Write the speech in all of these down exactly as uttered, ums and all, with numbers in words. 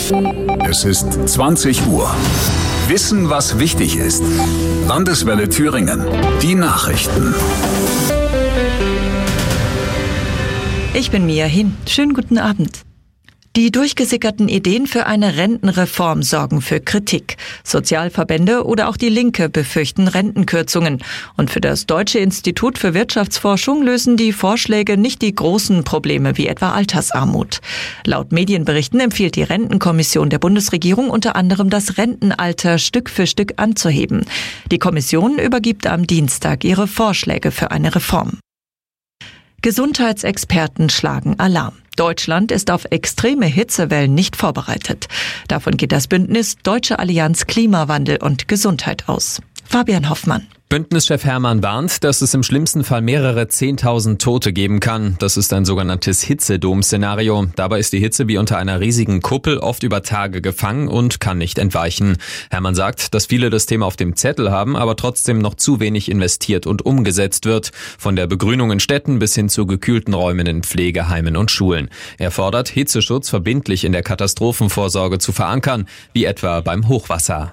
Es ist zwanzig Uhr. Wissen, was wichtig ist. Landeswelle Thüringen. Die Nachrichten. Ich bin Mia Hin. Schönen guten Abend. Die durchgesickerten Ideen für eine Rentenreform sorgen für Kritik. Sozialverbände oder auch die Linke befürchten Rentenkürzungen. Und für das Deutsche Institut für Wirtschaftsforschung lösen die Vorschläge nicht die großen Probleme wie etwa Altersarmut. Laut Medienberichten empfiehlt die Rentenkommission der Bundesregierung unter anderem, das Rentenalter Stück für Stück anzuheben. Die Kommission übergibt am Dienstag ihre Vorschläge für eine Reform. Gesundheitsexperten schlagen Alarm. Deutschland ist auf extreme Hitzewellen nicht vorbereitet. Davon geht das Bündnis Deutsche Allianz Klimawandel und Gesundheit aus. Fabian Hoffmann. Bündnischef Hermann warnt, dass es im schlimmsten Fall mehrere zehntausend Tote geben kann. Das ist ein sogenanntes Hitzedom-Szenario. Dabei ist die Hitze wie unter einer riesigen Kuppel oft über Tage gefangen und kann nicht entweichen. Hermann sagt, dass viele das Thema auf dem Zettel haben, aber trotzdem noch zu wenig investiert und umgesetzt wird. Von der Begrünung in Städten bis hin zu gekühlten Räumen in Pflegeheimen und Schulen. Er fordert, Hitzeschutz verbindlich in der Katastrophenvorsorge zu verankern, wie etwa beim Hochwasser.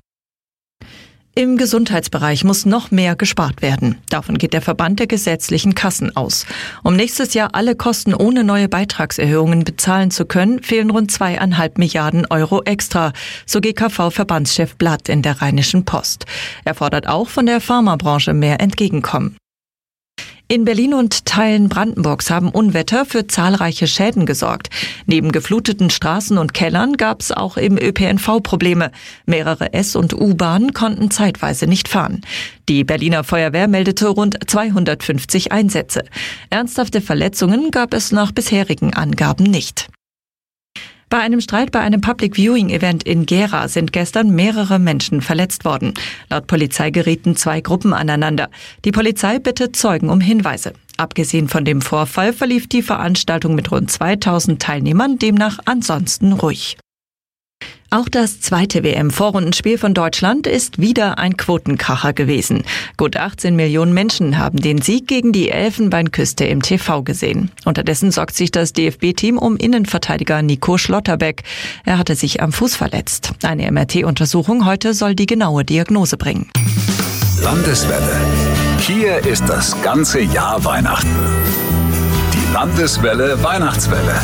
Im Gesundheitsbereich muss noch mehr gespart werden. Davon geht der Verband der gesetzlichen Kassen aus. Um nächstes Jahr alle Kosten ohne neue Beitragserhöhungen bezahlen zu können, fehlen rund zweieinhalb Milliarden Euro extra, so G K V-Verbandschef Blatt in der Rheinischen Post. Er fordert auch von der Pharmabranche mehr Entgegenkommen. In Berlin und Teilen Brandenburgs haben Unwetter für zahlreiche Schäden gesorgt. Neben gefluteten Straßen und Kellern gab es auch im Ö P N V Probleme. Mehrere S- und U-Bahnen konnten zeitweise nicht fahren. Die Berliner Feuerwehr meldete rund zweihundertfünfzig Einsätze. Ernsthafte Verletzungen gab es nach bisherigen Angaben nicht. Bei einem Streit bei einem Public Viewing Event in Gera sind gestern mehrere Menschen verletzt worden. Laut Polizei gerieten zwei Gruppen aneinander. Die Polizei bittet Zeugen um Hinweise. Abgesehen von dem Vorfall verlief die Veranstaltung mit rund zweitausend Teilnehmern demnach ansonsten ruhig. Auch das zweite W M-Vorrundenspiel von Deutschland ist wieder ein Quotenkracher gewesen. Gut achtzehn Millionen Menschen haben den Sieg gegen die Elfenbeinküste im T V gesehen. Unterdessen sorgt sich das D F B-Team um Innenverteidiger Nico Schlotterbeck. Er hatte sich am Fuß verletzt. Eine M R T-Untersuchung heute soll die genaue Diagnose bringen. Landeswelle. Hier ist das ganze Jahr Weihnachten. Die Landeswelle Weihnachtswelle.